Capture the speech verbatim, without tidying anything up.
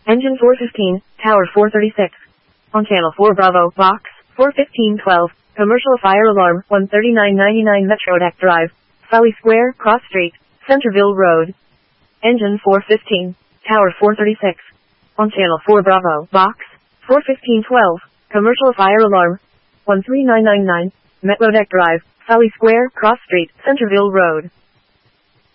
Engine four fifteen, Tower four thirty-six. On Channel four Bravo, Box, four fifteen twelve, Commercial Fire Alarm, one thirty-nine ninety-nine Metro Deck Drive, Folly Square, Cross Street, Centerville Road. Engine four fifteen, Tower four thirty-six. On Channel four Bravo, Box, four fifteen twelve, Commercial Fire Alarm, one three nine nine nine, Metro Deck Drive, Folly Square, Cross Street, Centerville Road.